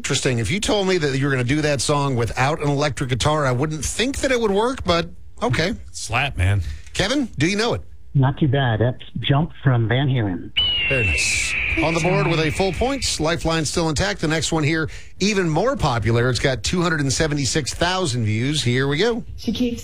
interesting. If you told me that you were going to do that song without an electric guitar, I wouldn't think that it would work, but okay. Slap, man. Kevin, do you know it? Not too bad. That's Jump from Van Halen. Very nice. On the board with a full points. Lifeline still intact. The next one here, even more popular. It's got 276,000 views. Here we go. She keeps